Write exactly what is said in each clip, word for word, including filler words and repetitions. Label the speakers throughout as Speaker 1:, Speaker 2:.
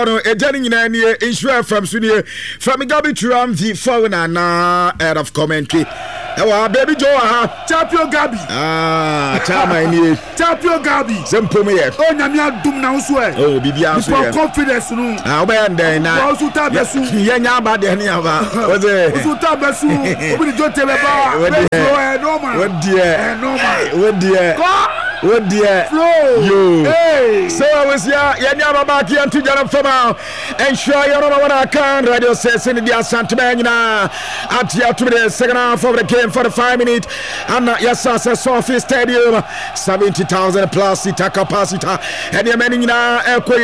Speaker 1: bono e jani nyina ne insure from so ne from Gabi Turam the phone na head of commentary. Ewa baby Joe ha
Speaker 2: Champion Gabi.
Speaker 1: Ah, chama ni
Speaker 2: Champion Gabi.
Speaker 1: Sempo me ye.
Speaker 2: O nyame adum na so e.
Speaker 1: Oh bibia so ye.
Speaker 2: Confidence no.
Speaker 1: Ah oba ndai na.
Speaker 2: O so ta besu.
Speaker 1: Ye nya ba de ne aba. O de.
Speaker 2: O so ta besu. Obi jo tebe ba. O e normal.
Speaker 1: O de.
Speaker 2: E normal.
Speaker 1: O de. Oh dear,
Speaker 2: flow.
Speaker 1: Yo.
Speaker 2: Hey.
Speaker 1: So I was here. Yanya back here to Janam Fama. Ensure you know what I can. Radio says in the Santamana. At here to the second half of the game for the five minutes. And yes, sir, Sophie Stadium, seventy thousand plus seat capacity. And the many now,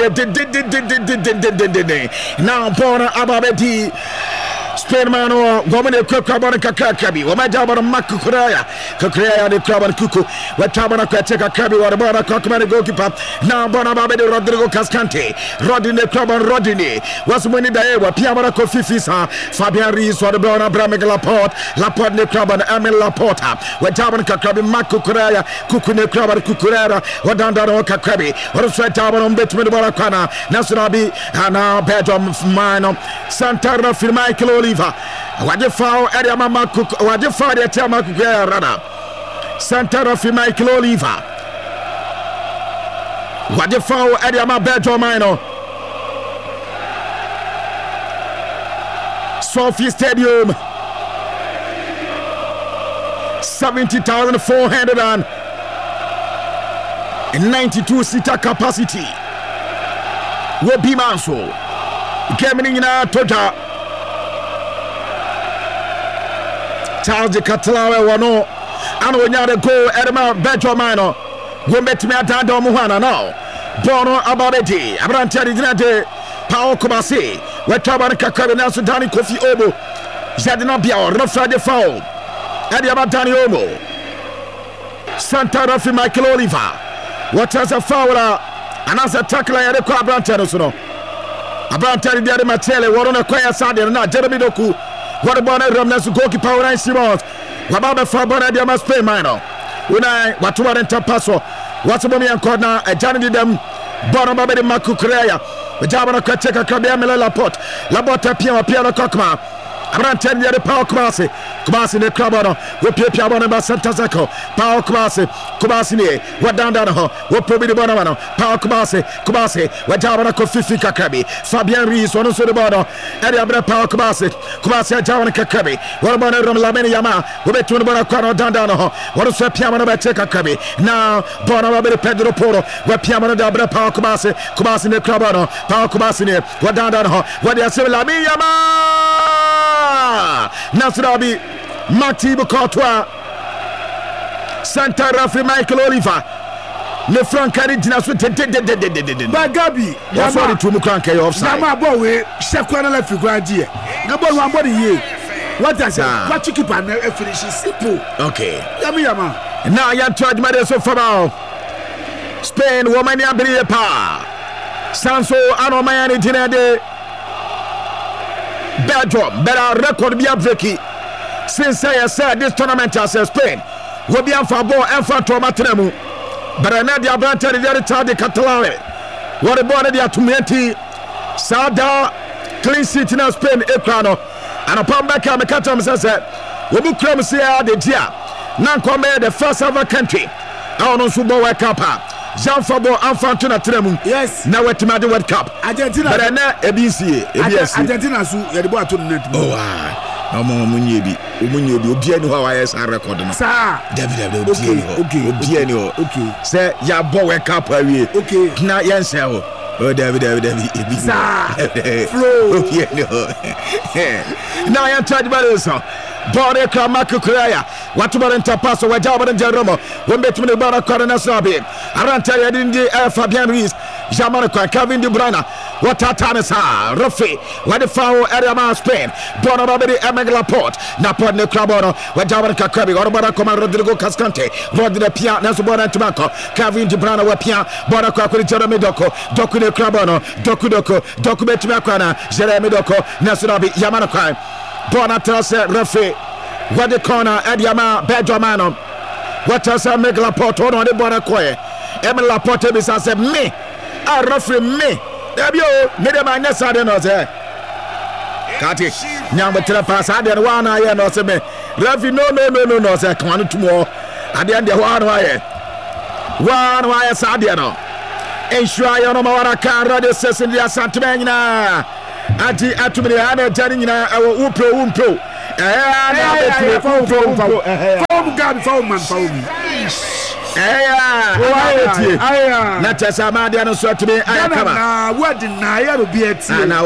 Speaker 1: now born Ababedi. Spain man or woman a cook carbon kakabi. What my job on a Makukuraya, Kukuraya, the Kraban Kuku, what Tabana Kateka Kabi, what about a cockman goalkeeper. Now Bonababedi Rodrigo Cascante, Rodine Kraban Rodine, was winning the air, Piamara Kofifisa, Fabian Rees, what about Abramic Laporte, Laporte ne Kraban, Emil Laporta, what Taban Kakabi, Makukuraya, Kukune Kraban Kukurera, what Dandano Kakabi, what a sweat Taban on Betman Barakana, Nasurabi, and now Bedroom Mino, Santana for Michael Oliver. What the foul area Mama Cook, what the foul at Yamaku Rana Santana for Michael Oliver. What the foul area my bedroom mino Sophie Stadium seventy thousand four hundred ninety-two seater capacity. Will be Manso. Gaming in our total. Charles Catalawe wano ano nyare go Edema Benjamin we met me atanda omuhana now bono ababedi abrantia dinade Paul Komase we tabana kakabe na so Dani Kofi Obo Jadina bia o refa de foul ade abadani Omo Santa Rafi Michael Oliver what has a foul and as a tackle ya de kwa abrantia no so no abrantia de Matele woro na kwa ya sade na Jeremy Doku. What about a Ramnas goalkeeper Ryan Simons? Wababa Fabana Diama Spain minor. When I what to warrant a passo. What's about me and corner? A Johnny them. Bottom of the Maku Korea. The Jabana Kateka Kabiamela Laporte. Labota Piano Piano Cockma. I'm telling you the Power Kumasi. Kumasi the Krabano. We play Piabana by Santa Zaco. Power Kumasi. Kumasi. What down down the hall. What probably the Bonamano. Power Kumasi. Kumasi. What Jabana Kofifi Kakabi. Fabian Rees. One of the Bono. Eddie Abra Power Kumasi. Kumasi Jabana Kakabi. What about Ram Lamini Yama? We bet to the Bonacano down down the hall. What is the Piamana by Tekabi? Now Bono Pedro Poro. What Piamana Dabra Power Kumasi. Kumasi the Krabano. Power Kumasi. What down down the hall. What they are saying Lamini Yama. Nasrabi Matibu Courtois Santa Rafi Michael Oliver Le Francari Dinasu
Speaker 2: Bagabi
Speaker 1: that's what it will crank offside
Speaker 2: Nama boy Shakwana la figuraji Gabo one body ye what does that what you keep on finish simple
Speaker 1: okay
Speaker 2: Yami Yama
Speaker 1: now you charge my so far Spain woman ya believe pa Sanso ano mayani dinade Belgium, better record be breaking. Since I said this tournament as Spain will be on for ball and for Tomatremu. But I know the advantage of the Tadi Catalan. What about the Atumenti Sada clean city in Spain, Ekrano, and upon back on the Catam says that we will come see how the dear. Now come the first ever country. I don't know Subo Cup. Jean Fabo Infantino Tremu.
Speaker 2: Yes.
Speaker 1: Now what to the World Cup.
Speaker 2: Argentina.
Speaker 1: But I know A B C.
Speaker 2: Argentina su yadibo to net.
Speaker 1: Oh ah. No more munyebi. Munyebi obi eni ho wa yes record no.
Speaker 2: Sir.
Speaker 1: David David obi eni ho.
Speaker 2: Okay.
Speaker 1: Obi eni ho.
Speaker 2: Okay.
Speaker 1: Say ya bo World Cup awie.
Speaker 2: Okay.
Speaker 1: Na yen say ho. Oh David David David ebi.
Speaker 2: Sir. Flow.
Speaker 1: Obi eni ho. Now I am charge by this. Bore Kramaku Korea. What about Interpasso? What job in Jeromo? When between the Bara Corona Sabi. Aranta Yadindi Fabian Rees. Jamaica, Kevin De Bruyne. What a time is ha? Ruffy. What the foul area man Spain. Bono Babidi Emeg Laporte. Napon de Crabono. What Jamaica Kabi. What about Command Rodrigo Cascante? Rodrigo Pia, Nasubona Tomaco. Kevin De Bruyne. What Pia. Bono Kakuri Jeremy Doko. Doku de Crabono. Doku Doko. Doku Betimacana. Jeremy Doko. Nasurabi Yamanaka. Bonatase Refe, what the corner, Ediama, Bedramano, what does I make Laporte on the Bonacoy? Emil Laporte is as a me, a referee me, Dabio, medium and yes, I don't know, sir. Kati, Nyambetra pass, I didn't want to hear no, sir. Rafi, no, no, no, no, no, sir. Come on tomorrow. I didn't want wire. One wire, Sadiano. Ensure you know what I can radio session, dear Santamana. Ati Atumini, I telling you, I will upro, umpro. Eh, phone, phone, phone, phone, Gabi, phone, man, phone. Eh, not just a man, no sweat to me. I come out. What deny I will be at Ghana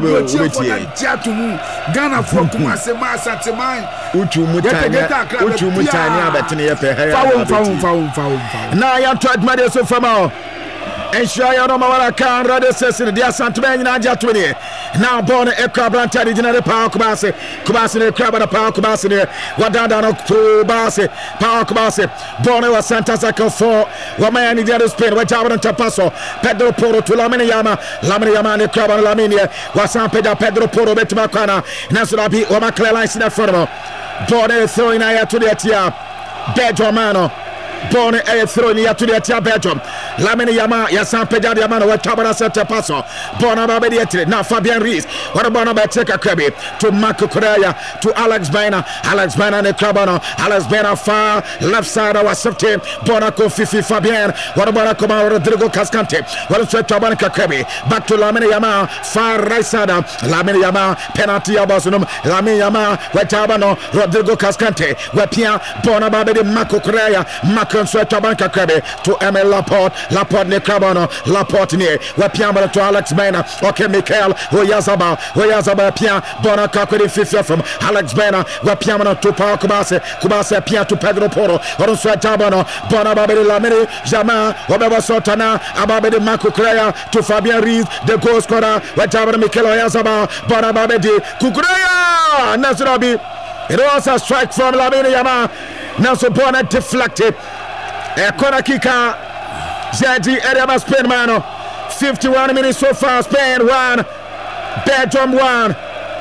Speaker 1: for Kumasema Satamai. Uchu Mutania, Uchu Mutania, but near Phone, phone, phone, phone. Now I am tried my so from all. Ensure you know what I can radio session, dear Santamana Jatwini. Now born a crab and teddy in the power Kubasi, Kubasi, the crab and the power Kubasi, what down on Kubasi, power Kubasi, born was Santa Saka for what man in the Spain, what Java and Tapaso, Pedro Poro to Laminiyama, Laminiyama, the crab and Laminia, was San Pedro Pedro Poro, Betimacana, Nasurabi, or Maclelines in the front of born a throwing eye to the Tia, Bedro Mano. Born a throne near to the Tia Belgium. Lamini Yama, Yasan Pedro Yamano, what Tabana Santa Paso, Bona Babediatri, now Fabian Rees, what about Beteka Kirby, to Marco Correa, to Alex Baina, Alex Baina and Cabano, Alex Baina far, left side of our safety, Bonaco Fifi Fabian, what about Comar Rodrigo Cascante, what is Tabanka Kirby, back to Lamini Yama, far right side, Lamini Yama, penalty Abosunum, Lamini Yama, what Tabano, Rodrigo Cascante, where Pia, Bona Babedi, Marco Correa, Marco Tabanka Kirby, to Emil Laporte. Laporte ne Cabano, Laporte ne, Wapiama to Alex Baina, okay, Michael, Oyazaba, Oyazaba Pia, Bona Kakuri Fifia from Alex Baina, Wapiama to Pau Kubase, Kubase Pia to Pedro Poro, Oruswa Tabano, Bona Babedi Lamini, Jama, Obaba Sotana, Ababedi Marco Correa to Fabian Rees, the goal scorer, Watabana Michael Oyazaba, Bona Babedi, Kukurea, Nasurabi. It was a strike from Lamini Yama, Naso Bona deflected, a corner kicker. Zeddy Edema Spain Mano, fifty-one minutes so far. Spain one, Belgium one.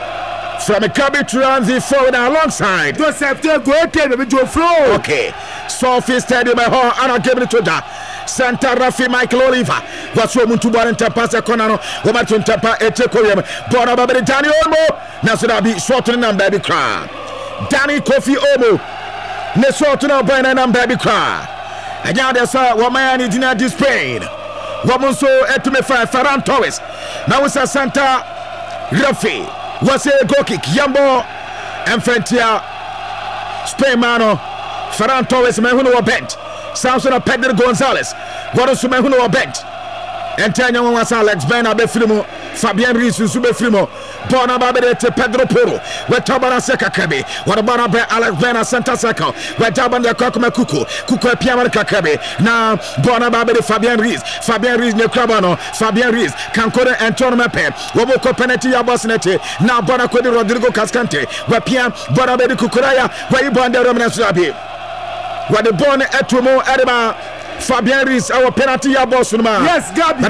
Speaker 1: From a Kabi to run the forward alongside. Joseph, go ahead, Joe Flow. Okay, Sophie Stadium, and I'll give it to that. Santa Rafi Michael Oliver. What's wrong to Baran Tapasa Conano? Woman Tapa Etekoyam, Bona Babadi Danny Omo. Nasurabi, shortening and baby cry. Danny Kofi Omo. Nesotuna Banan and baby cry. And now there's a woman in the Spain. Woman so at me for Ferran Torres. Now it's a Santa Rafi. Was a go kick. Yambo and Fentia Spain Mano. Ferran Torres, Mehuno bent. Samson Pedro Gonzalez. What is Mehuno bent? And Tanya was Alex Bena Befrimo. Fabian Rees, Sube Frimo. Bona Babette Pedro Poro. Where Tabana Seka Kabi. What about Alex Bena Santa Saka? Where Tabana Kakuma Kuku. Kuku Piamar Kakabi. Now Bona Babette Fabian Rees. Fabian Rees Necrabano. Fabian Rees. Cancora and Tormepe. Woboko Peneti Abosnete. Now Bona Codi Rodrigo Cascante. Where Piam Bona Bedi Kukuraya. Where you born the Roman Sabi. Where the born Etumo Edema. Fabian Rees, our penalty, your boss, man.
Speaker 2: Yes, Gabi.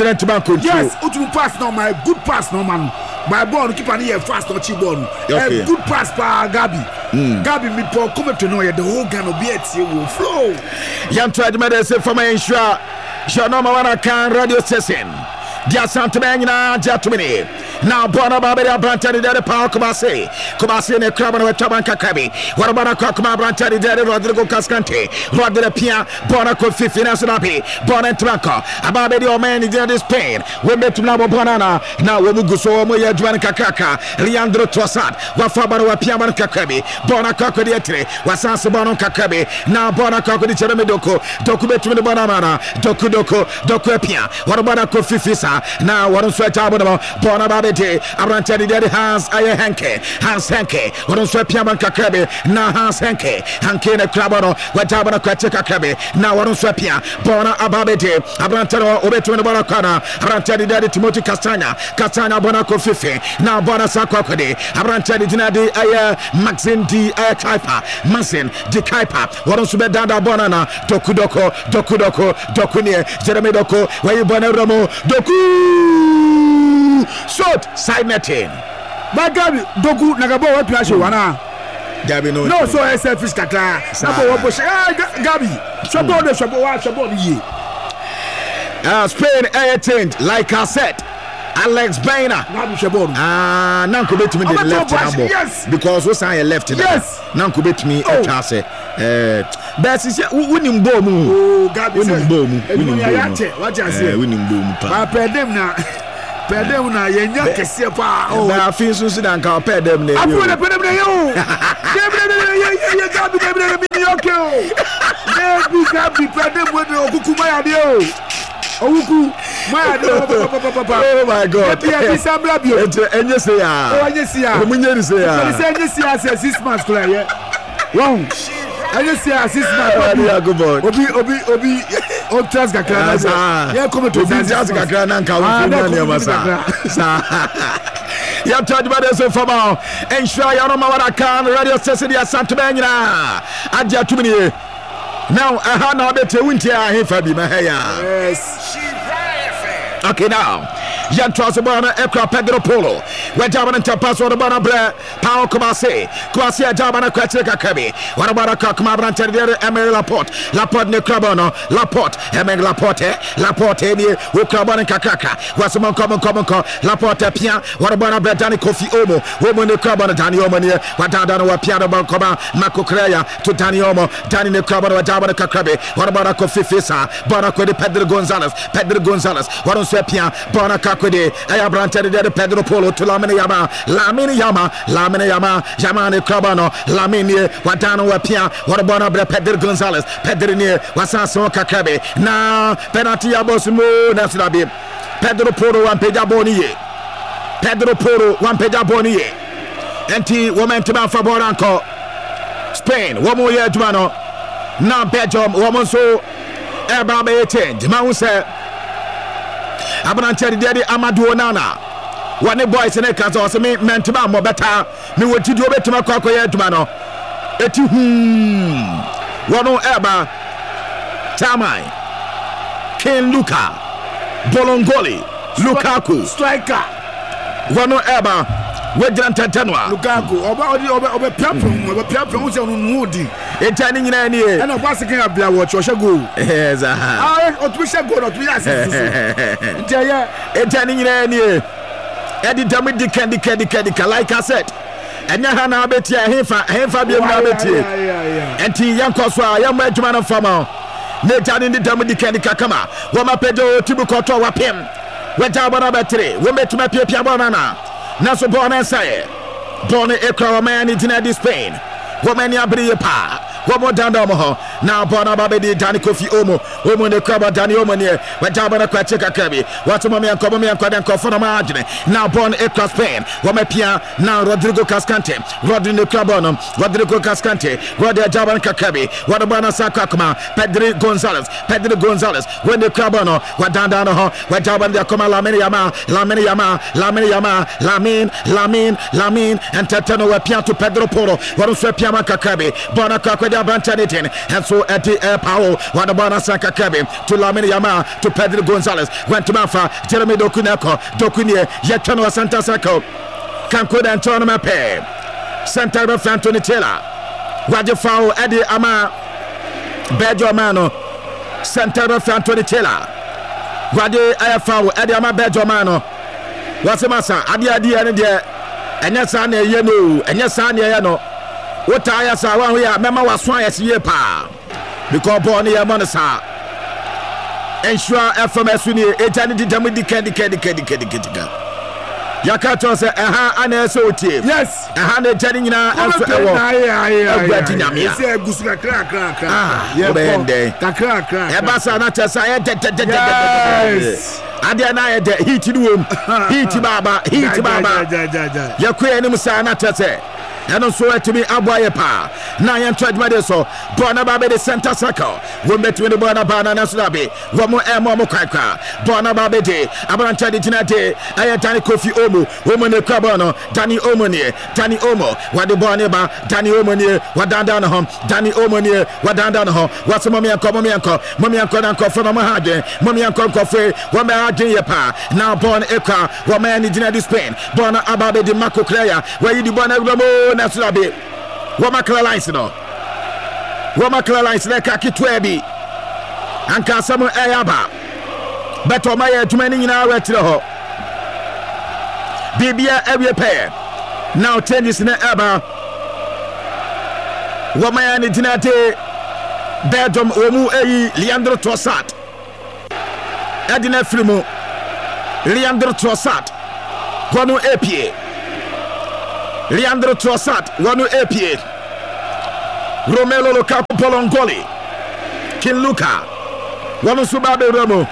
Speaker 1: Yes,
Speaker 2: Utu pass no my good pass no man. My ball keep an ear fast or cheap ball.
Speaker 1: Okay.
Speaker 2: A good pass by Gabi. Mm. Gabi, me pour come to know you the whole game of B T will flow.
Speaker 1: Young tried medicine for my insure. Janoma Wana can radio session. Dia Santamana Jatumini. Now Bona Babia Brantani de Power Kubase. Kubase and a crab and a Tabanka Kabi. What about a Kokma Brantani de Rodrigo Cascante? Rodrigo Pia, Bona Kofi Nasurabi, Bona and Tranco. About your man in the Spain. We met Nabo Bonana. Now we will go so Moya Juan Kakaka, Leandro Trossard, Wafabano Piaman Kakabi, Bona Kakodietri, Wasasa Bono Kakabi. Now Bona Kakodi Cheramidoko, Dokubet Bonamana, Doku Doko, Doku Pia. What about a Kofi Fisa? Now what is sweat Abonamo, Bona Babete, Abrantani Daddy Hans Aya Hanke, Hans Hanke, what is sweat Piaman Kakabi, now Hans Hanke, Hanke and Crabano, what Tabana Kacheka Kabi, now what is sweat Pia, Bona Ababete, Abrantano, Obetu and Bonacana, Abrantani Daddy Timothy Castana, Castana Bonaco Fife, now Bona Sakokode, Abrantani Dinadi Aya, Maxine D. Aya Kaipa, Mansin, Di Kaipa, what is sweat Danda Bonana, Dokudoko, Dokudoko, Dokunie, Jeremy Doko, where you Bonaromo, Doku. Short side netting.
Speaker 2: But Gabi, Doku Nagabo, what you actually wanna?
Speaker 1: Gabi, no,
Speaker 2: no, so I said, Fish Kata, Gabi, Shabo, the Shabo, Shabo, ye.
Speaker 1: Spain air change, like I said. Alex Baina. Ah, Nanko bet me the left number.
Speaker 2: Yes.
Speaker 1: Because we say left.
Speaker 2: Yes.
Speaker 1: Nanko bet me a chance. Eh, but is winning boom.
Speaker 2: Oh, God,
Speaker 1: winning boom. Winning
Speaker 2: boom. What you say?
Speaker 1: Winning boom.
Speaker 2: I paid them now. Paid them now. You know, kesi pa.
Speaker 1: Oh, I feel so that I can pay them.
Speaker 2: I put them them you. You got to them them okay. Baby, got to pay them with the Okukuma dio. Oku, my
Speaker 1: oh my God!
Speaker 2: Yes, I'm love you.
Speaker 1: And you say, ah,
Speaker 2: oh, yes, yeah.
Speaker 1: When you say, ah,
Speaker 2: yes, yes, six months, yeah. Wrong. And you say, six months. Obi, Obi, Obi, Obi, Trans Gakra. Yeah, come to
Speaker 1: Trans Gakra. Nanka, we you have talked about this for now. Ensure you know what I can. Radio station, the Santa Benya. Adia too many. Now, I have now bet you winter here for me,
Speaker 2: yes.
Speaker 1: Okay, now, Jan Trosabana, Ekra Pedro Polo, where Javan and Tapas, what about a bre, Pao Comase, Quasia Javana Quatica Kabi, what about a cockmaran Terrier, Emery Laporte, Laporte Necrabono, Laporte, Emery Laporte, Laporte, Ucraban and Kakaka, was among common common call, Laporte Pia, what about a bre, Danny Kofi Omo, woman the Crabon, Danny Omo, what Dano, Piano Bancoma, Marco Crea, to Danny Omo, Danny Necrabon, Javana Kakrabi, what about a Kofi Fisa, Bonaco de Pedro Gonzalez, Pedro Gonzalez, what on Sepia, Bonaca. I have granted the Pedro Polo to Lamine Yama, Lamine Yama, Lamine Yama, Jamani Crabano, Lamine, Wadano Apia, what about Pedro Gonzalez, Pedrini, Wasaso Kakabe, now penalty Abosimo, Nasrabi, Pedro Polo, one page Boni, Pedro Polo, one page Boni, and T woman to man for Boranco, Spain, one more year, Jumano, now Belgium, woman so, Ababe eighteen, Mausa. Abanantari Daddy Amadou Onana. One the boys in a castle, so me mentaba more better. Me what you do better, my cock, Edmano. Et you, hmm. One on Eba Tamai Ken Luka Bolongoli Lukaku
Speaker 2: Striker.
Speaker 1: One on Eba. Wedran Tantanwa
Speaker 2: Lukaku, over over Piapron, over Piapron, who's on Moody.
Speaker 1: A turning in any
Speaker 2: and a passing a blood watch or shall go.
Speaker 1: Yes,
Speaker 2: I or we shall go not be as
Speaker 1: a turning in any Eddie Damidi Candy Candy Candy, like I said. And Yahana Betia, Hefa, Hefa, Biamabeti, and T. Yankoswa, young man of Fama. Nathan in the Damidi Candy Kakama, Wama Pedro, Tibukoto, Wapim, Wetabana Battery, Womet to my Pia Banana. Naso born and say, born a crowd man in the Spain. Woman Yabri pa. One more down Domo. Now born about the Danny Kofi Omo. Woman the crowd Danny Omani. When Jabana Quatica Kabi. What's a mommy and Common and Quadan for margin. Now born a cross Spain. Woman Pia. Now Rodrigo Cascante. Rodrigo Crabonum. Rodrigo Cascante. Rodia Jaban Kakabi. What about Sakakuma? Pedro Gonzalez. Pedro Gonzalez. When the Crabono. What down down ho. What Jaban Yakoma Lamini Yama. Lamini Yama. Lamini Yama. Lamin. Lamin. Lamin. And Tatano Pia to Pedro Polo. What was Piama Kakabi. Bonaka. Bantanitin, and so at the air power, what about Saka Kabi to Lamini Yama to Pedro Gonzalez, went to Mafa, Jeremy Dokuneko, Dokunie, Yetano Santa Sako, Kanko and Tonama Pay, Santa Fantoni Taylor, Raja Fowl, Eddie Ama, Bejo Mano, Santa Fantoni Taylor, Raja Airfowl, Eddie Ama Bejo Mano, what's the massa, Adi Adi and there, and yes, I know, and yes, I know. What I saw one way, Mamma was fine as year pa. Because Bonnie Monasa. Ensure F M S Winnie, eternity damage the candy candy candy candy candy. Yakato said, aha, and S O T. Yes, a hundred telling you now. I'm betting him. Yes, Guska crack crack. Ah, yeah, Bende. Crack crack. Ebasa not a science. Yes. And then I had heat in room. Heat Baba, heat Baba. Yakuya Musana say. And also to me Abuaye pa. Now I am tried by this so Bonababe the center circle. We met with the Bonabana Nasrabi. Romo Emo Mokaka. Bonababe de Abranta de Tinate. I had Danny Kofi Omo. Woman the Cabano. Danny Omoni. Danny Omo. What the Bonaba. Danny Omoni. What down down home. Danny Omoni. What down down home. What's Mommy and Mommy and Mommy and Conco for Mahadin. Mommy and Conco Free. One man Adin pa. Now born Eka. One man in the Spain. Bona Ababe de Marco Crea. Where you the Bonabo. Nasrabi, Wamakla lines no. Wamakla lines like a kitwebi. And Casamu Ayaba. But on my too many in our retro. bibia every pair now changes na aba wamaya ni dinate Belgium omu eyi Leandro Trossard Edina Frimo Leandro Trossard wanu epie Leandro Trossard wanu epie Romelu Lukaku Bolongoli King Luka wanu subabe Romo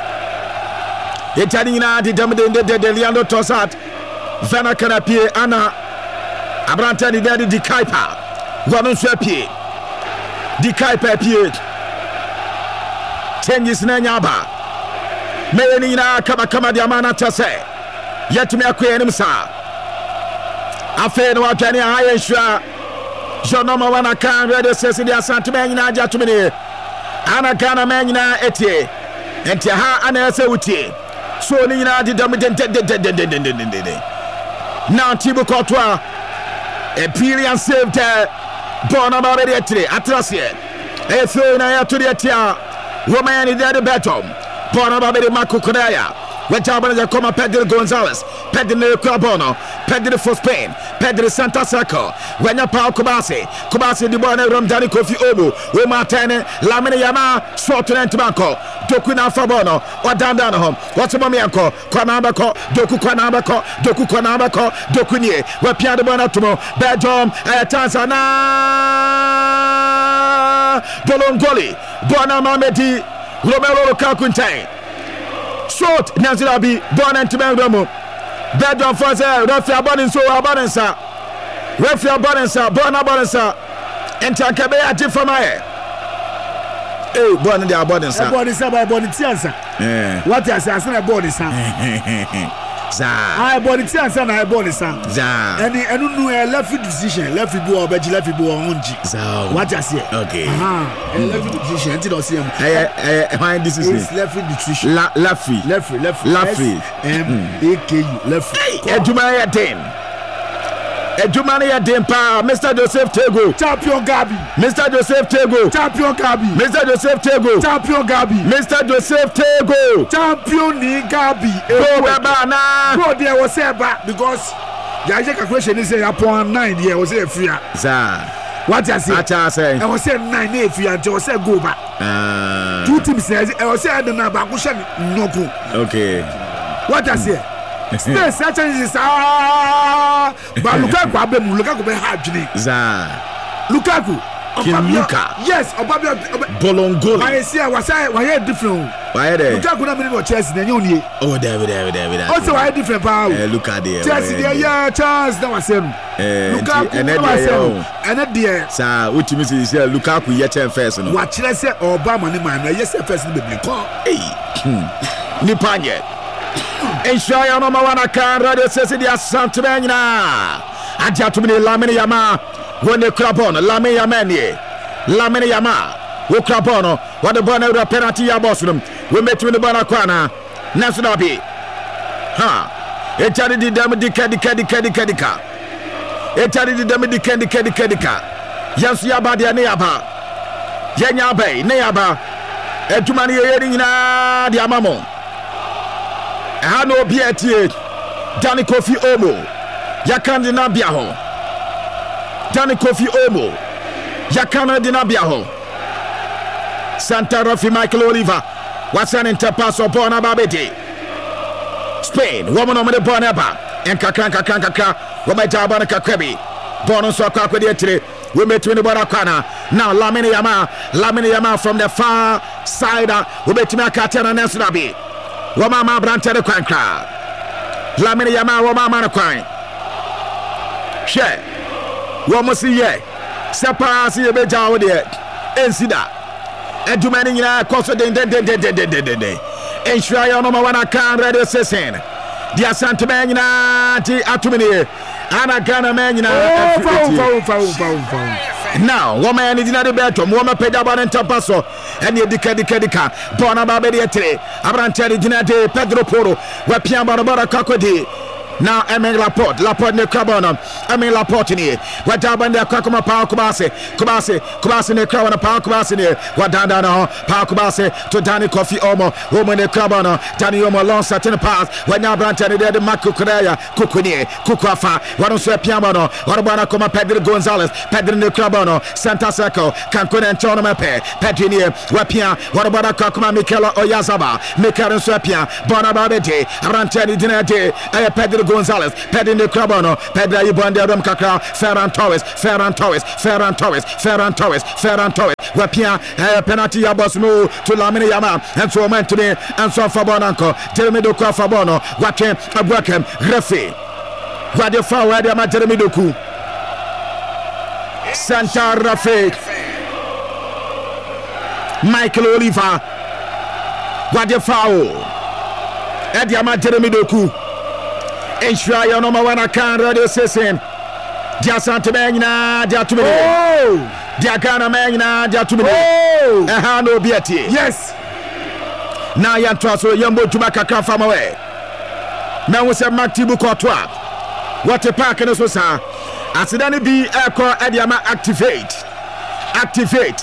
Speaker 1: Etani na di dam de de Leandro Trossard Vana Kanapie ana Abranta di de di Kaipa wanu so epie di Kaipa epie changes na nyaba meni na kama kama di amana tase yetumi akwenim sa afe no atwane aye hwa jonoma wana kan radio sesi di asante meni na aja tumini ana kana meni na etie enti ha ana ese wutie so ni na di dam de de de de de de de now Thibaut Courtois experience saved born about the etie atrasie efo na ya to the etia Romain is there the Belgium born about the Marco Correa Wajabana Koma Pedro Gonzalez, Pedro Crabono, Pedro for Spain, Pedro Santa Saco, Wenya Pau Kubasi, Kubasi di Bona Ramdani Kofi Obu, Wematene, Lamine Yama, Sorton Banco, Doku na Fabono, or Dandana home, what's a Mamiako, Kwanabako, Doku Kwanabako, Doku Kwanabako, Dokunie, where Piano Bonatomo, Belgium, Tanzania, Bolongoli, Bona Mamedi, Romelu Lukaku. Short Nazilabi, born and Timbermo. Belgium for say, Referee Abonensa, Abonensa, Referee Abonensa, born Abonensa, and Tankabe at Tifamae. Eh, born in the Abonensa.
Speaker 2: Abonensa by Bonitiansa. What is a Bonisa? I Bonitiansa, I Bonisa. And I don't know a left decision, left foot or Betty left foot on G. What I say? Okay. Ah, left decision, until I see him.
Speaker 1: I find this is
Speaker 2: left decision.
Speaker 1: Laffy,
Speaker 2: left, left,
Speaker 1: Laffy,
Speaker 2: M A K U, left.
Speaker 1: Edumaya Den. Edumaya Den pa Mister Joseph Tego.
Speaker 2: Champion Gabi.
Speaker 1: Mister Joseph Tego.
Speaker 2: Champion Gabi.
Speaker 1: Mister Joseph Tego.
Speaker 2: Champion Gabi.
Speaker 1: Mister Joseph Tego.
Speaker 2: Champion ni Gabi.
Speaker 1: Go bana.
Speaker 2: Go there was say back because the Aja calculation is say upon nine there was say free.
Speaker 1: Za.
Speaker 2: What I say?
Speaker 1: What I say?
Speaker 2: I was say nine if you until say go back.
Speaker 1: Ah.
Speaker 2: Two teams says I was say I don't know back no go.
Speaker 1: Okay.
Speaker 2: What I say? Stay such as ah, but Lukaku abemu Lukaku be hard jini.
Speaker 1: Za.
Speaker 2: Lukaku.
Speaker 1: King Luka.
Speaker 2: Yes, Obabia
Speaker 1: Bolongoli.
Speaker 2: I see why say why different.
Speaker 1: Why there?
Speaker 2: Lukaku na me Chelsea na nyoni.
Speaker 1: Oh, there there there there.
Speaker 2: Also why different power.
Speaker 1: Eh, look at there.
Speaker 2: Chelsea there yeah, chance that was him. Lukaku
Speaker 1: and
Speaker 2: that was him. And there.
Speaker 1: Sir, what you mean is Lukaku yet first no.
Speaker 2: What should I say Obama ni man, yes first ni be call.
Speaker 1: Hey. Ni panye. Ensure your number one account radio says the Asante Benina. Aja to me Lamine Yama when the Crabon, Lamine Yamani, Lamine Yama, Ukrabono, what the Bonner penalty ya bossum. We met with the Bonacana, Nasonabi. Ha! A charity did them the Caddy Caddy Caddy Caddica. A charity did them the Candy Caddy Caddica. Yansiaba de Neaba. Yanyabe, Neaba. A Tumani Yerina de Amamo. Hano Biatie, Danny Kofi Omo, Yakandi Nabiaho, Danny Kofi Omo, Yakana Dinabiaho, Santa Rafi Michael Oliver, what's an interpass of Bona Babete, Spain, woman on the Bonaba, and Kakanka Kankaka, Wamajabana Kakrebi, Bono Soka Quadiatre, we met in the Bonacana, now Lamine Yama, Lamine Yama from the far side, we met Makatana Nasnabi. Wamama Branta de Quankra Lamine Yama Wamama Quine She Wamosi ye Sapa see a beja with it Ensida and too many cost de de de de de de de de ensure your number one account radio session the Asante Benina T Atumini Anna Gana Menina now woman is in the bedroom woman paid about and tapaso and the Dicadica Bona Babedi Abrantari Dinate Pedro Poro where Piambara Kakodi Now Emin Laporte, Laporte ne Krabono, Emin Laporte ni. Wajaba ne Kakuma Power Kubase, Kubase, Kubase ne Krabana Power Kubase ni. Wadanda no Power Kubase to Danny Coffee Omo, Omo ne Krabono, Danny Omo long certain pass. When now Brantani de Maku Korea, Kukuni, Kukafa, Waron Piamano, Warabana Koma Pedro Gonzalez, Pedro ne Krabono, Santa Seco, Cancun and Chono Mepe, Pedrini, Wapia, Warabana Kakuma Mikela Oyazaba, Mikara Swapia, Bonababete, Arantani Dinate, Pedro Gonzalez, Pedro ne Krabono, Pedro Ibonde Rom Kakra, Ferran Torres, Ferran Torres, Ferran Torres, Ferran Torres, Ferran Torres, Wapia, penalty Abosmu to Lamine Yama, and so meant to me, and so Fabonanko, Jeremy Doku Fabono, Wakem, Abuakem, Refi, Radio Fawa, Jeremy Doku, Santa Rafe, Michael Oliver, Radio Fawa, Ediama Jeremy Doku, Enshria no one can radio session. Jasante Magna, Jatumini. Oh, Diagana Magna, Jatumini. Oh, a hand of Beatty. Yes. Now you trust Yambo Jumaka come from away. Now we say Matibu Cotois. What a park and Sosa. As it any be Echo Adiama activate. Activate.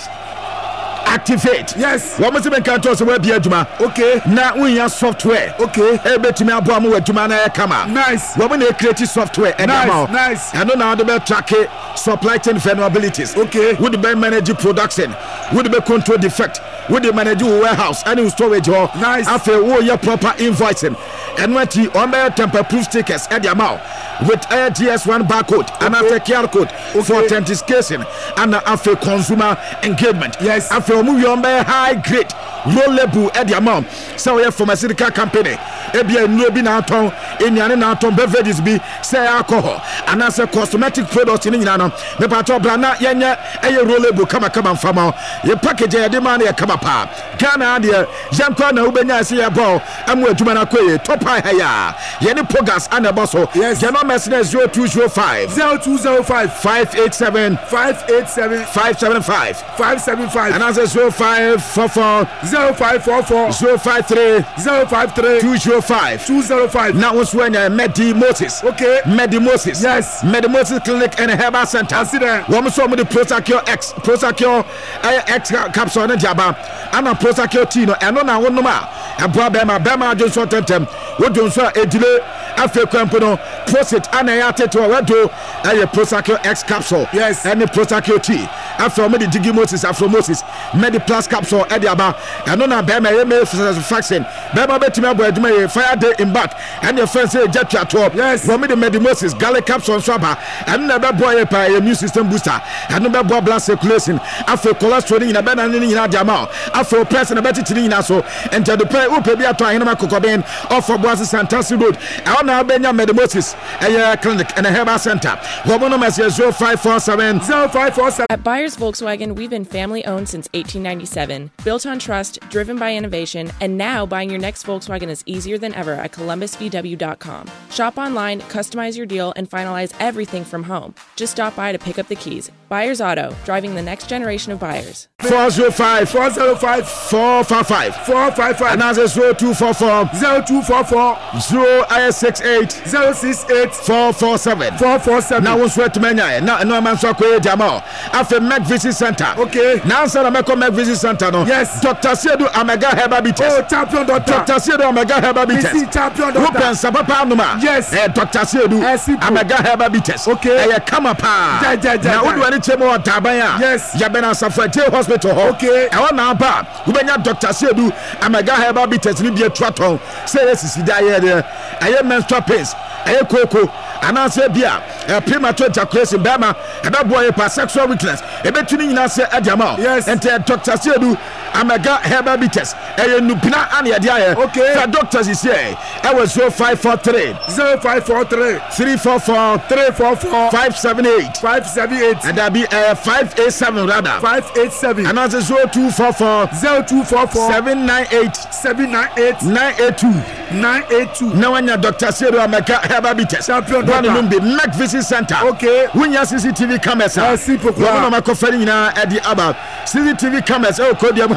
Speaker 1: Activate. Yes. What must have been controlled web Juma? Okay. Now we have software. Okay. Ebe to me abomu we Juma na kama. Nice. What when they create software and nice. Nice. I know now the better track supply chain vulnerabilities. Okay. Would the better manage production? Would the better control defect? Would the manage warehouse and storage or nice. After all your proper invoicing and what you on the temper proof stickers at the amount with a G S one barcode okay. And after Q R code okay. For authentication and after consumer engagement. Yes. After move on by high grade low level at the amount. So we have pharmaceutical company. Ebia no bi na ton enyane na ton beverages bi say alcohol and as a cosmetic products in nyina me pato bra na yenya eye rollable kama kama mfama ye package ye de man ye kama pa Ghana de yanko na ubenya se ye ball amu aduma na koye top high ya ye ne pogas and bosso yes ye no mercedes zero two zero five zero two zero five five eight seven five eight seven five seven five five seven five and as zero five four four zero five four four zero five three zero five three two zero five two zero five. Now what's when uh, Medi Moses? Okay. Medi Moses. Yes. Medi Moses Clinic and Herbal Center. I see that. One saw me the Prosecure X, Prosecure uh, X capsule and Jabba, and a Prosecure Tino, and on our one number. And Bama Bama just want them. What don't say a delay after Campano, Prosit and I added to a window and a Prosecure X capsule. Yes. And the Prosecure T. After Medi Digi Moses, after Moses, Medi Plus capsule at the Abba, and on a Bama vaccine. Bama Betima fire day in back and your friends say jet chat top. Yes. For me the Medimosis, Galley capsule swabber, and never boy a immune system booster, and never boy blood circulation. After cholesterol in a banana in a jamal, after pressing a better in so, and to the pay who pay a time in a cocobain off for Boise Santasi Road. I now Benya Medimosis, a clinic and a Herbal Center. Woman message zero five four seven zero five four seven.
Speaker 3: At Buyers Volkswagen, we've been family owned since eighteen ninety-seven, built on trust, driven by innovation, and now buying your next Volkswagen is easier than ever at columbus v w dot com. Shop online, customize your deal, and finalize everything from home. Just stop by to pick up the keys. Buyers Auto, driving the next generation of buyers.
Speaker 1: four zero five four zero five four five five four five five. Another zero two four four zero two four four zero six eight zero six eight four four seven four four seven. Now we sweat menya. Now no man so kwe jamo. After Mac Visit Center. Okay. Now sir I make Mac Visit Center no. Yes. Doctor Sedu Omega Herbal Bitters. Oh, champion doctor. Doctor Sedu Omega Herbal Bitters. Champion doctor. Who can papa numa? Yes. Eh, Doctor Sedu Omega Herbal Bitters. Okay. Eh, come up. Ja ja ja. Now we want to chemo tabaya. Yes. Yabena Safety Hospital. Okay. I want now pa. Ubenya Doctor Sedu Omega Herbal Bitters ni bi etraton. Say yes is there there. I menstrual pains. I koko. And I say bia. A premature ejaculation bema. And that boy a sexual weakness. E betuni nyina say adama. Yes. And Doctor Sedu Omega Herbal Bitters. Eh, nupina ani adia. Okay. The doctors is here. I was zero five four three zero five four three three four four three four four five seven eight five seven eight and that be uh, five eight seven rather five eight seven and that's zero two four four zero two four four seven nine eight seven nine eight nine eight two nine eight two. Now when your Doctor Sedu Omega Herbal Bitters champion doctor one be Mac Visit Center. Okay. When your C C T V cameras I see people no ma ko fari nyina e di aba C C T V cameras e ko dia ha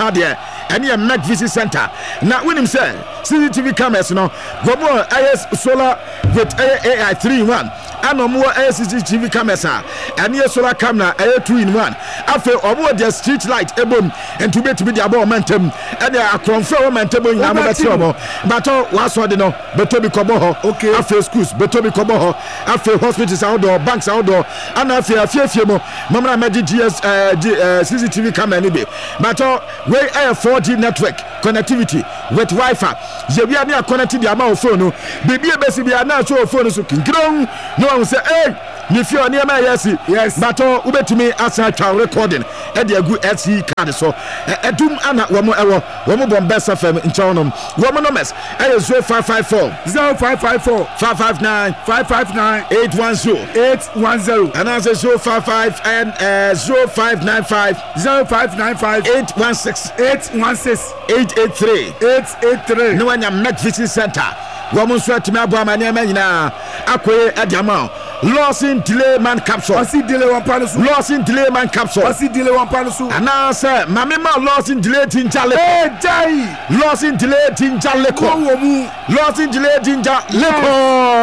Speaker 1: de any a Mac Visit Center. Now, when him say C C T V cameras, no, go more I S solar with A I three in one, and no more C C T V cameras, and yes, solar camera A I two in one. After or more the street light, ebon, and to be to be the above momentum, and they are confirmed momentum in Amateur. But all was what they know, but to be Koboho, okay, after schools, but to be Koboho, after hospitals outdoor, banks outdoor, and after a few few more, Mama Magic G S C C T V camera, but all way a four G network connectivity with Wi-Fi. Jebi ani connected the amount of phone. Baby, basi bi ana so phone so kinkron. No one say, hey, if you are near my yes, yes, but all ubetumi asa twa recording. E dey go S D card so. Edum ana womo ewo, womo bombesa fam in chonom. Womo numbers e zero five five four
Speaker 2: zero five five four
Speaker 1: five five nine
Speaker 2: five five nine
Speaker 1: eight one zero
Speaker 2: eight one zero.
Speaker 1: And answer zero five five and uh, zero five nine five
Speaker 2: zero five nine five
Speaker 1: eight one six
Speaker 2: eight one six
Speaker 1: eight eight three
Speaker 2: eight eight three.
Speaker 1: No one Mac Visit Center. Woman sweat to me about my name na akwe adama. Loss in delay man capsule.
Speaker 2: I see delay one panasu.
Speaker 1: Loss in delay man capsule.
Speaker 2: I see delay one panasu.
Speaker 1: And now say mamema loss in delay tinjale.
Speaker 2: Hey jai.
Speaker 1: Loss in delay tinjale ko. Loss in delay tinjale.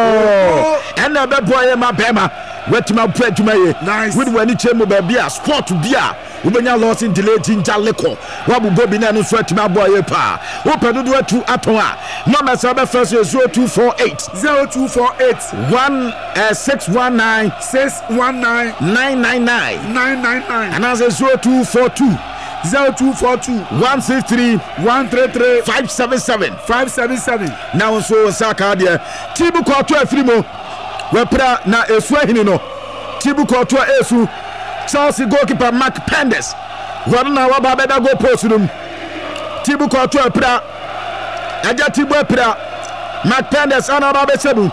Speaker 1: And na be boy ma bema. Wet my bread to my
Speaker 2: nice.
Speaker 1: With when it came over beer, sport to beer. Ubenya loss in delay ginger liquor. Wabu Bobby Nano sweat my boy pa. Open the door to Atoa. Number seven first zero two four eight
Speaker 2: zero two four eight
Speaker 1: one six one nine
Speaker 2: six one nine
Speaker 1: nine nine nine
Speaker 2: nine nine nine.
Speaker 1: And as a zero two four two
Speaker 2: zero two four two
Speaker 1: one six three
Speaker 2: one three three
Speaker 1: five seven seven
Speaker 2: five seven seven.
Speaker 1: Now so Saka there. Tibu Koto Frimo. Wepra na Eswahini no. Tibu Koto Esu. Chelsea goalkeeper Mark Pendes. Wadana waba beda go post room. Tibu Koto Epra. Aja Tibu Epra. Mark Pendes ana babe sebu.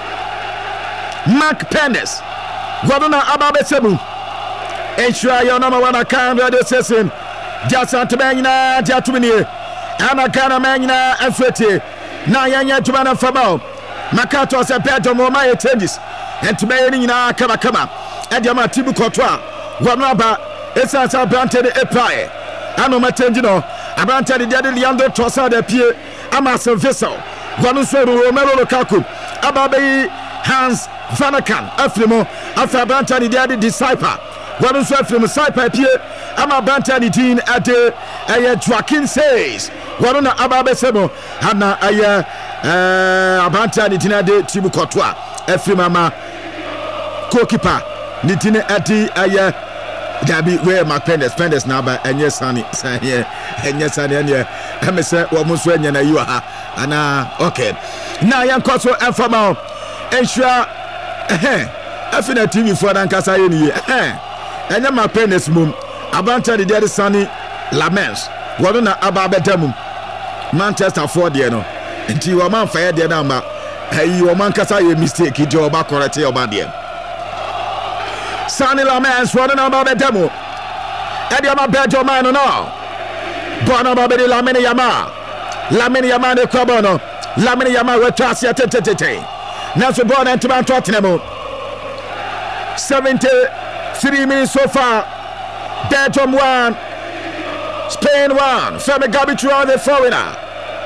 Speaker 1: Mark Pendes. Wadana ababe sebu. Ensure your number one account radio session. Just on to Manina, Jatumini. Ana Kana Manina and Fetty. Na Yanya Tumana Fabo. Makato se Pedro Moma changes. And to Manina Kama Kama. Adiama Tibu Kotoa. Wanaba. Esa sa Branted Epae. Ano Matengino. Abranted the Daddy Leandro Tosa de Pie. Amasa Vessel. Wanuso Romero Lukaku. Ababe Hans Vanakan. Afrimo. After Branted the Daddy Disciple. Wanuso Afrimo Saipa Pie. Ama Branted Dean at the Joaquin says. Wanuna Ababe Sebo. Hana Aya. Abranted the Tina de Tibu Kotoa. Efrimama. Goalkeeper. Nitine ati aya dabi where Mark Pendes Pendes na ba enye sani sanye enye sani enye emese wo muso enye na you ha ana okay na yankoso enfama ensure eh afina T V for dan kasa ye ni eh enye Mark Pendes mum abanta de der sani lamens wono na ababedam Manchester for there no enti wo man fa ye there na ma ayi wo man kasa ye mistake je oba correct ye oba there Sani Lamens running about the demo. Ediama Bejo man no. Bono Babedi Lamini Yama. Lamini Yama de Cobono. Lamini Yama Retrasia Tete. Naso born and Toman Tottenham. seventy-three minutes so far. Belgium one. Spain one. Femi Gabitua the foreigner.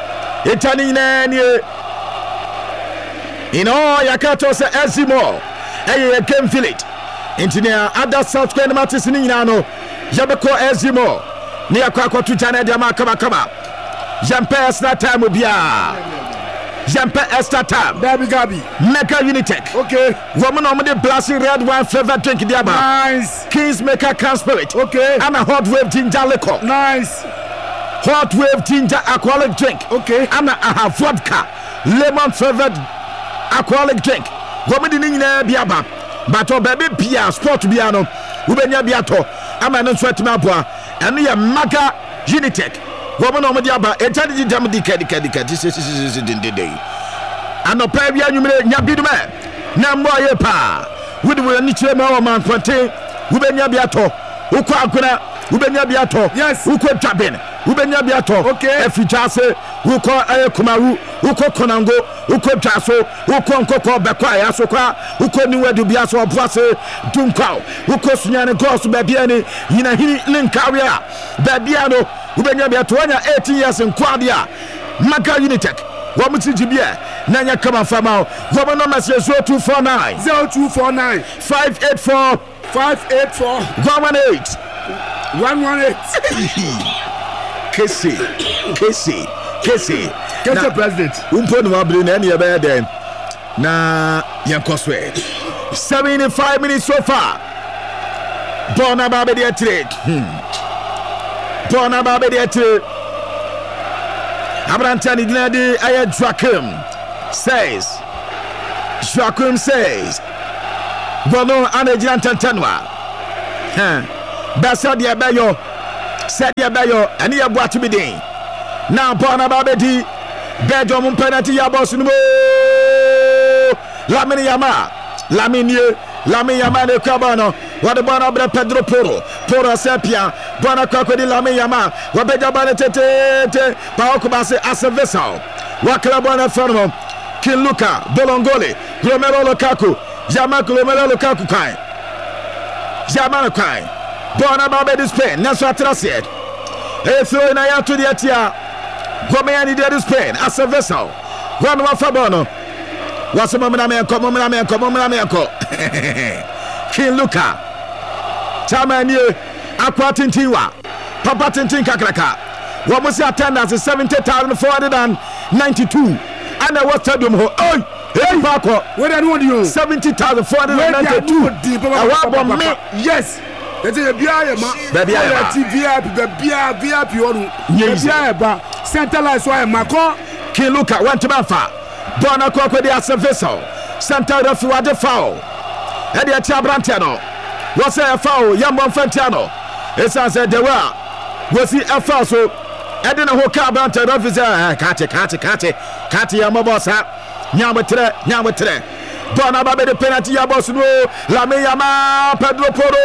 Speaker 1: Italy in all Yakato se Ezimo. Eye game village. Engineer other South Korean matches in Inano. Yabeko Ezimo. Near Kwako to Jana Diama Kama Kama. Jampe Esther time will be a Jampe Esther time.
Speaker 2: Baby Gabi.
Speaker 1: Mecca Unitech.
Speaker 2: Okay.
Speaker 1: Woman on the blasting red wine flavor drink Diaba.
Speaker 2: Nice.
Speaker 1: Kings Maker Can Spirit.
Speaker 2: Okay.
Speaker 1: And a hot wave ginger liquor.
Speaker 2: Nice.
Speaker 1: Hot wave ginger alcoholic drink.
Speaker 2: Okay.
Speaker 1: And I have vodka. Lemon flavored alcoholic drink. Woman in Biaba. But oh baby Pia sport piano, Ubenya Biato, Amano Sweatmabua, and me a Maga Unitech. Woman on Diaba, a tiny damadi cadicadica, this is in the day. And no Pavia, you may not be the man. Namboy pa. We will need to know man contain Ubenya Biato, Ukakuna, Ubenya Biato, yes, Uko Jabin, Ubenya Biato, okay, if you just say, Uko Ayakumaru, Uko Konango, Uko Jaso, Uko Koko Bakaya Soka, Uko Niwe Dubiaso Brase, Dunkau, Uko Sunyana Gos Babiani, Yinahini Linkaria, Babiano, wobɛnya bia to anya eighteen years nkwade a Maka Unitech wɔn ti gibia na nya kama fama wɔn number is zero two four nine
Speaker 2: zero two four nine
Speaker 1: five eight four
Speaker 2: five eight four
Speaker 1: one one eight
Speaker 2: one one eight.
Speaker 1: Kesi Kesi Kesi
Speaker 2: Kesi president
Speaker 1: umpo no abiri na ene be den na yankoswe seventy-five minutes so far. Bona babe de trade Bona babe de trade Abrantani dinadi aye Joachim says Joachim says Bono anejina tantanwa ha basa de abayo said de abayo ani ya boatu bi den na Bona babe di bedroom penalty ya boss no Lamine Yama Lamine Lamine Yama ne kwabano wade bana bre Pedro Poro Poro sepia bana kwakodi Lamine Yama wabeja bana tete pa okubase asevesal wakla bana fermo King Luka Bolongole Romero Lukaku Yama Romero Lukaku kai Yama kai bana babe di Spain naso atrasied e throw na ya to the atia Gomeyani di Spain asevesal wan wa fabono wasema mna me enko mna me enko mna me enko King Luka Chamanie akwa tintiwa papa tintin kakraka wo mo se attendance seventy thousand four hundred ninety-two ana what stadium ho oi hey bako
Speaker 2: where do you
Speaker 1: seventy thousand four hundred ninety-two awa me
Speaker 2: yes ete e bia ye ma
Speaker 1: baby ya
Speaker 2: T V I P the bia V I P onu bia e ba centralize wa e mako
Speaker 1: King Luka want to bafa bona ko ko dia service center of wade foul e dia tia brante no wo say foul yambo fantiano esa say de wa wo si foul so e de no ho ka brante referee say kate kate kate kate yambo bossa nyamotre nyamotre bona babe de penalty ya boss no Lamine Yama Pedro Poro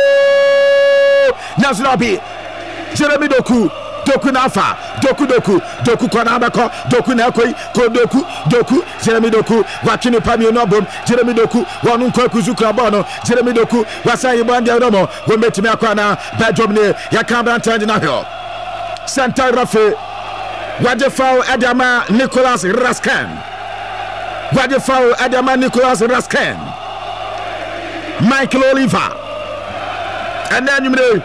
Speaker 1: Nasrabi Jeremy Doku Doku nafa Doku Doku Doku kona bako Doku na koi ko Doku Doku Jeremy Doku watini pami no bom Jeremy Doku wonu ko kuzukra bono Jeremy Doku wasayi bandi romo wo metimi akwana bedroom ne yakamba antandi na ho Santa Rafe Wadefao Adama Nicolas Raskan Wadefao Adama Nicolas Raskan Michael Oliver and then you know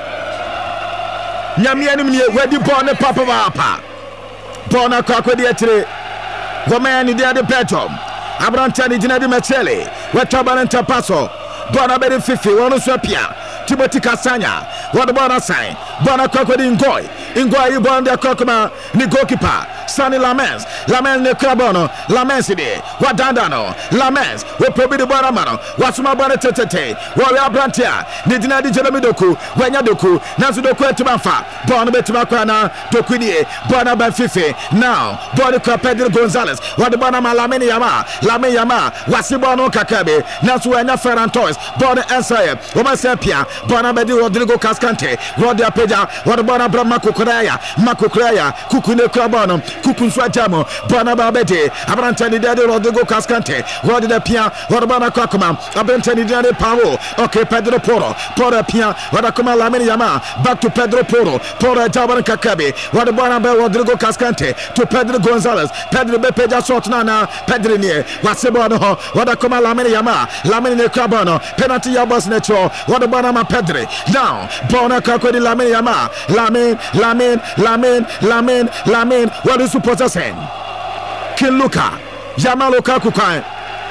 Speaker 1: Nyamia ni mnie wedi born papa papa born akwa de etre goma ni de de petom abranta ni gina de mechele weta balanta paso born abere fifi wono so pia Timothy Kasanya what born sign born akwa de ngoi ngoi you born de akwa ni goalkeeper Sani Lamens Lamens ne krabono Lamens de wadandano Lamens we probi de born mano wasuma born tetete wo we abrantia ni gina de Jeremy Doku wanya Doku nazo Doku etumafa born betima kwa na Doku ni born ba fifi now born kwa Pedro Gonzalez what born ma Lamine Yama Lamine Yama wasibono kakabe nazo wanya Ferran Torres born ensaye wo ma sepia born ba di Rodrigo Cascante Rodia Peja what born Abraham Kukuraya Makukuraya Kukune krabono Kukunsu Jamo born ba bede abrantani de Rodrigo Cascante Rodia Pia what born Kakuma abrantani de Paulo okay Pedro Poro Poro Pia what akuma Lamine Yama back to Pedro Poro Poro Jaban Kakabe what born ba Rodrigo Cascante to Pedro Gonzalez Pedro be Peja Sotna Pedro nie wasebo no what akuma Lamine Yama Lamine ne krabono penalty ya boss necho what born ma Pedro now born Kakodi Lamine Yama Lamine Lamine Lamine Lamine Lamine what is supposed to say King Luka Yama Lukaku kan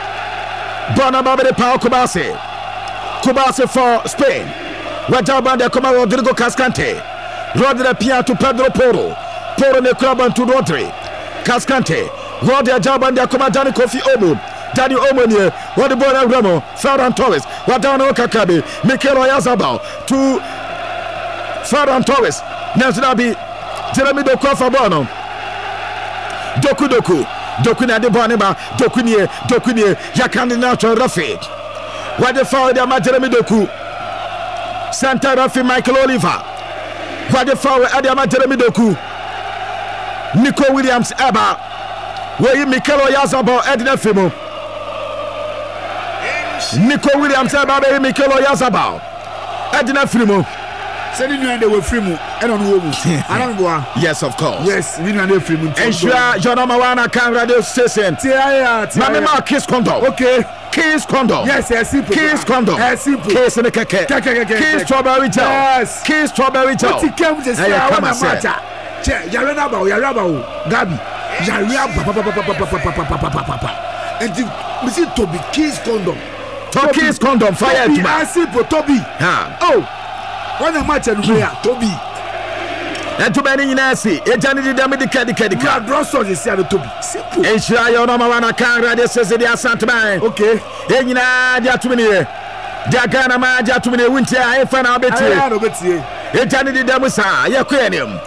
Speaker 1: bona babe de Pau Kubase Kubase for Spain wajaba de koma Rodrigo Cascante Rodrigo Pia to Pedro Poro Poro ne club to Rodri Cascante Rodrigo jaba de koma Dani Kofi Omo Dani Omo ne what the bona Ramo Ferran Torres wadano Kakabe Mikel Oyarzabal to Ferran Torres Nasrabi Jeremy Doku Fabono Doku Doku Doku na de boneba Doku nie Doku nie yakandi na to Rafi what the foul de ma Jeremy Doku Santa Rafi Michael Oliver what the foul de ma Jeremy Doku Nico Williams Eba where Mikel Oyarzabal Edna Fimo Nico Williams Eba be Mikel Oyarzabal Edna Fimo
Speaker 2: Say you and they were free mu. I don't know. I don't know.
Speaker 1: Yes, of course.
Speaker 2: Yes, you and they free mu.
Speaker 1: Ensure your number one account radio station. Mama ma Kiss Condom.
Speaker 2: Okay.
Speaker 1: Kiss Condom.
Speaker 2: Yes, yes, simple.
Speaker 1: Kiss Condom.
Speaker 2: Yes, simple.
Speaker 1: Kiss in the keke. Kiss Strawberry Gel.
Speaker 2: Yes.
Speaker 1: Kiss Strawberry Gel.
Speaker 2: What you came to say? I want to match. Che, yare na ba, yare ba o. Gabi. Yare ba ba ba ba ba ba ba ba ba ba ba. And the Mister Toby Kiss Condom.
Speaker 1: To Kiss Condom fire to
Speaker 2: ma. Simple Toby.
Speaker 1: Ha.
Speaker 2: Oh. When a match and we are Toby.
Speaker 1: And to many in Nancy, a Johnny did them with the caddy caddy
Speaker 2: car. Drosso is here to Toby. Simple.
Speaker 1: Ensure your number one account radio station. Santa.
Speaker 2: Okay.
Speaker 1: Then you know, they are too many. Jagana ma jatu mene winti a efa na obeti.
Speaker 2: Ayi na obeti.
Speaker 1: E jani di demusa, ye kwenium.